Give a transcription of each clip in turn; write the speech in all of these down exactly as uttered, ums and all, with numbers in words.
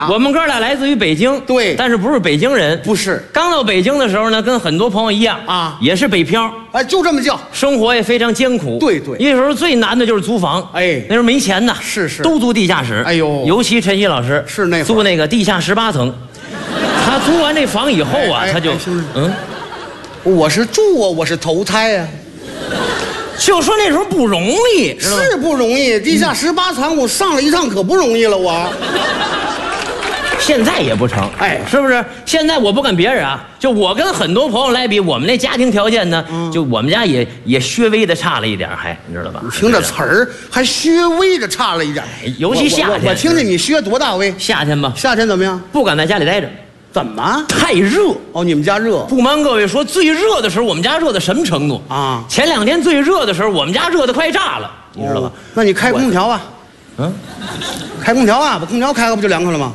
我们哥俩来自于北京， 对， 但是不是北京人， 不是。 刚到北京的时候呢，跟很多朋友一样啊， 也是北漂， 哎，就这么叫， 生活也非常艰苦。 对对， 那时候最难的就是租房， 哎， 那时候没钱呐， 是是， 都租地下室。 哎呦， 尤其陈曦老师是那租那个地下十八层，他租完这房以后啊， 哎哎、 他就嗯， 我是住啊，我是投胎呀、 啊，就说那时候不容易， 是不容易，地下十八层我上了一趟可不容易了我。 现在也不成， 哎， 是不是？现在我不跟别人啊，就我跟很多朋友来比，我们那家庭条件呢，嗯、就我们家也也稍微的差了一点，还你知道吧？ 你听这词儿，还稍微的差了一点， 尤其夏天。 我, 我, 我听听你削多大微？ 夏天吧， 夏天怎么样？ 不敢在家里待着。 怎么？ 太热哦，你们家热？ 不瞒各位说，最热的时候，我们家热到什么程度啊？ 前两天最热的时候，我们家热得快炸了，你知道吧？哦、 那你开空调啊？ 嗯， 开空调啊，把空调开了不就凉快了吗？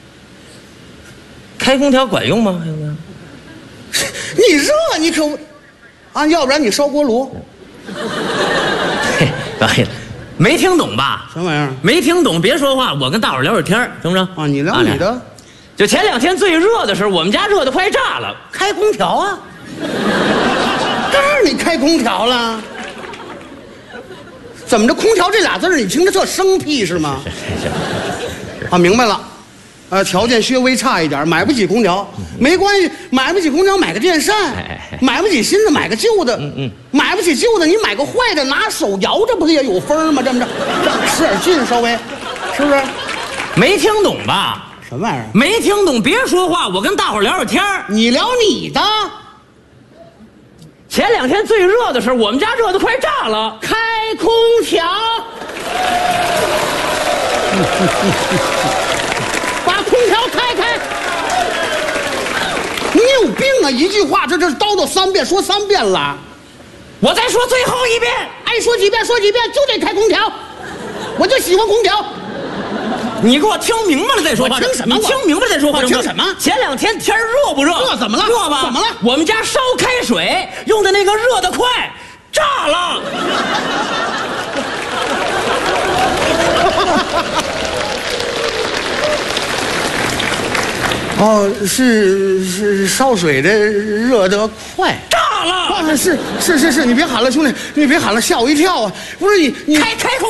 开空调管用吗？兄弟， 你热你可啊，要不然你烧锅炉。 嘿，哎，没听懂吧？ 什么玩意儿？ 没听懂，别说话，我跟大伙聊会儿天，行不行？ 啊，你聊你的。 就前两天最热的时候，我们家热得快炸了， 开空调啊。这儿你开空调了？怎么着？空调这俩字你听着特生僻是吗？啊，明白了。呃，条件稍微差一点，买不起空调，没关系，买不起空调买个电扇，买不起新的买个旧的，嗯嗯，买不起旧的你买个坏的，拿手摇着不也有风吗？这么着，使点劲稍微，是不是？ 没听懂吧？ 什么玩意儿？ 没听懂，别说话，我跟大伙聊会儿天儿。 你聊你的。 前两天最热的时候，我们家热得快炸了， 开空调。把空调开开！你有病啊！一句话，这这叨叨三遍，说三遍了。 我再说最后一遍， 爱说几遍说几遍，就得开空调。我就喜欢空调。 你给我听明白了再说话。 听什么？ 你听明白了再说话。 我听什么？ 前两天天热不热？ 热怎么了？ 热吧？ 怎么了？ 我们家烧开水用的那个热得快，炸了。 哦，是是烧水的热得快， 炸了！ 啊，是是是是，你别喊了，兄弟，你别喊了，吓我一跳啊！不是你你开开空。